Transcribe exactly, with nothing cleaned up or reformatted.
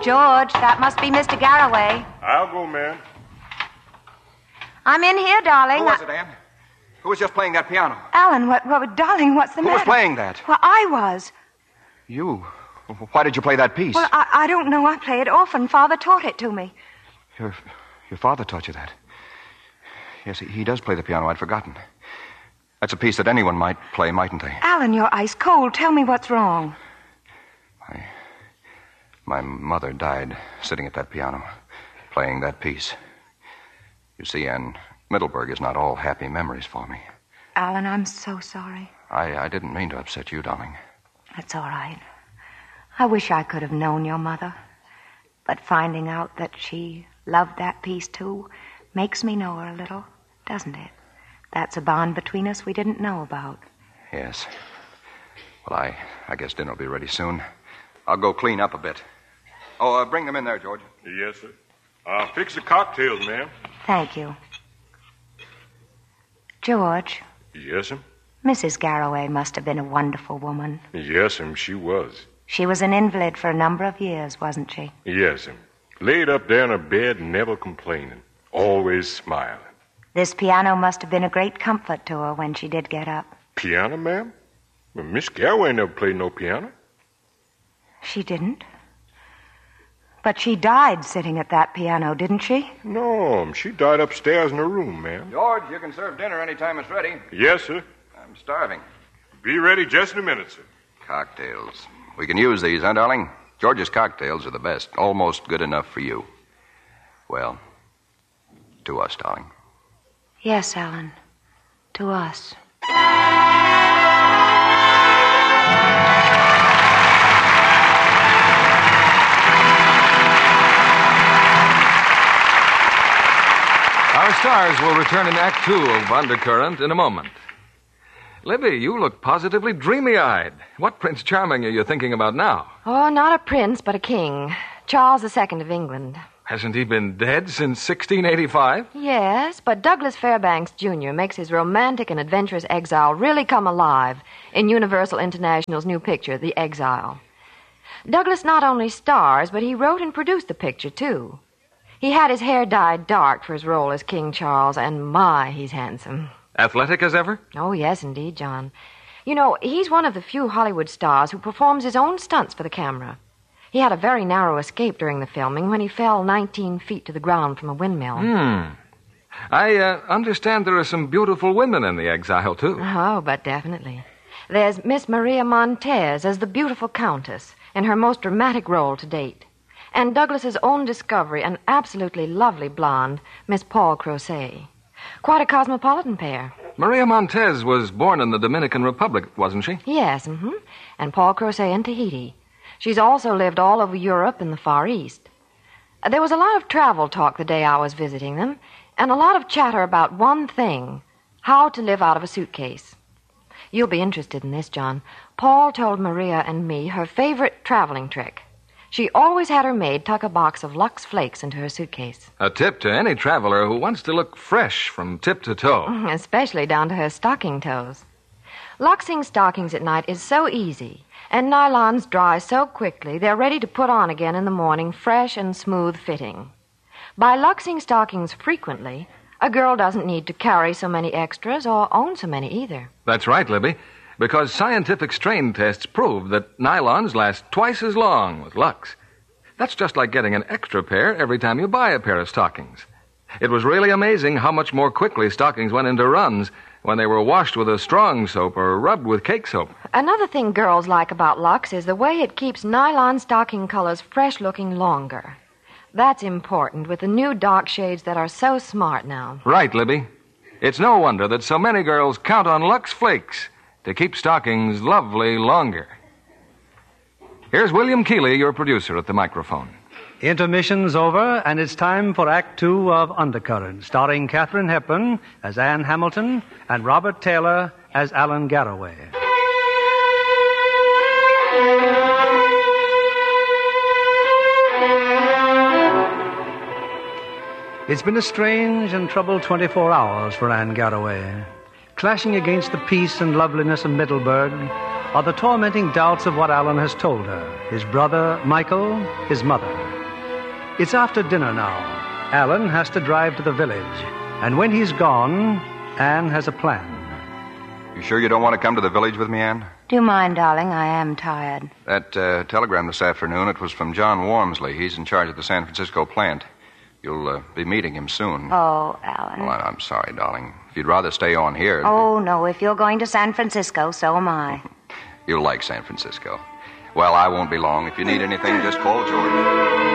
George, that must be Mister Garraway. I'll go, ma'am. I'm in here, darling. Who was it, Ann? Who was just playing that piano? Alan, what, what, darling, what's the Who matter? was playing that? Well, I was. You. Why did you play that piece? Well, I, I don't know. I play it often. Father taught it to me. Your, your father taught you that? Yes, he, he does play the piano. I'd forgotten. That's a piece that anyone might play, mightn't they? Alan, you're ice cold. Tell me what's wrong. My, my mother died sitting at that piano, playing that piece. You see, Ann, Middleburg is not all happy memories for me. Alan, I'm so sorry. I, I didn't mean to upset you, darling. That's all right. I wish I could have known your mother. But finding out that she loved that piece, too, makes me know her a little, doesn't it? That's a bond between us we didn't know about. Yes. Well, I, I guess dinner will be ready soon. I'll go clean up a bit. Oh, uh, bring them in there, George. Yes, sir. Uh, fix the cocktails, ma'am. Thank you. George. Yes, ma'am. Missus Garraway must have been a wonderful woman. Yes, ma'am, she was. She was an invalid for a number of years, wasn't she? Yes, ma'am. Laid up there in her bed, never complaining. Always smiling. This piano must have been a great comfort to her when she did get up. Piano, ma'am? Well, Miss Garraway never played no piano. She didn't? But she died sitting at that piano, didn't she? No, she died upstairs in her room, ma'am. George, you can serve dinner any time it's ready. Yes, sir. I'm starving. Be ready just in a minute, sir. Cocktails. We can use these, huh, darling? George's cocktails are the best. Almost good enough for you. Well, to us, darling. Yes, Alan. To us. Our stars will return in Act Two of Undercurrent in a moment. Libby, you look positively dreamy-eyed. What Prince Charming are you thinking about now? Oh, not a prince, but a king. Charles the Second of England. Hasn't he been dead since sixteen eighty-five? Yes, but Douglas Fairbanks Junior makes his romantic and adventurous exile really come alive in Universal International's new picture, The Exile. Douglas not only stars, but he wrote and produced the picture, too. He had his hair dyed dark for his role as King Charles, and my, he's handsome. Athletic as ever? Oh, yes, indeed, John. You know, he's one of the few Hollywood stars who performs his own stunts for the camera. He had a very narrow escape during the filming when he fell nineteen feet to the ground from a windmill. Hmm. I uh, understand there are some beautiful women in The Exile, too. Oh, but definitely. There's Miss Maria Montez as the beautiful Countess in her most dramatic role to date. And Douglas's own discovery, an absolutely lovely blonde, Miss Paul Crozet. Quite a cosmopolitan pair. Maria Montez was born in the Dominican Republic, wasn't she? Yes, mm-hmm. And Paul Crozet in Tahiti. She's also lived all over Europe and the Far East. There was a lot of travel talk the day I was visiting them, and a lot of chatter about one thing, how to live out of a suitcase. You'll be interested in this, John. Paul told Maria and me her favorite traveling trick. She always had her maid tuck a box of Lux Flakes into her suitcase. A tip to any traveler who wants to look fresh from tip to toe. Especially down to her stocking toes. Luxing stockings at night is so easy, and nylons dry so quickly they're ready to put on again in the morning, fresh and smooth fitting. By luxing stockings frequently, a girl doesn't need to carry so many extras or own so many either. That's right, Libby. Because scientific strain tests prove that nylons last twice as long with Lux. That's just like getting an extra pair every time you buy a pair of stockings. It was really amazing how much more quickly stockings went into runs when they were washed with a strong soap or rubbed with cake soap. Another thing girls like about Lux is the way it keeps nylon stocking colors fresh-looking longer. That's important with the new dark shades that are so smart now. Right, Libby. It's no wonder that so many girls count on Lux Flakes to keep stockings lovely longer. Here's William Keeley, your producer, at the microphone. Intermission's over, and it's time for Act Two of Undercurrent, starring Katharine Hepburn as Anne Hamilton and Robert Taylor as Alan Garraway. It's been a strange and troubled twenty-four hours for Anne Garraway. Clashing against the peace and loveliness of Middleburg are the tormenting doubts of what Alan has told her, his brother, Michael, his mother. It's after dinner now. Alan has to drive to the village. And when he's gone, Anne has a plan. You sure you don't want to come to the village with me, Anne? Do you mind, darling? I am tired. That uh, telegram this afternoon, it was from John Wormsley. He's in charge of the San Francisco plant. You'll uh, be meeting him soon. Oh, Alan. Well, I'm sorry, darling. If you'd rather stay on here... Oh, no. If you're going to San Francisco, so am I. You'll like San Francisco. Well, I won't be long. If you need anything, just call George.